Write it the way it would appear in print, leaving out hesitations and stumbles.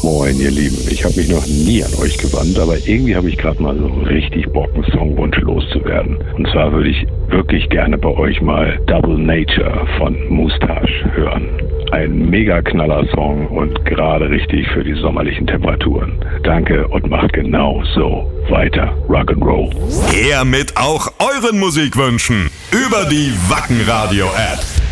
Moin, ihr Lieben. Ich habe mich noch nie an euch gewandt, aber irgendwie habe ich gerade mal so richtig Bock, einen Songwunsch loszuwerden. Und zwar würde ich wirklich gerne bei euch mal Double Nature von Moustache hören. Ein mega knaller Song und gerade richtig für die sommerlichen Temperaturen. Danke und macht genau so weiter. Rock'n'Roll. Her mit auch euren Musikwünschen über die Wacken Radio App.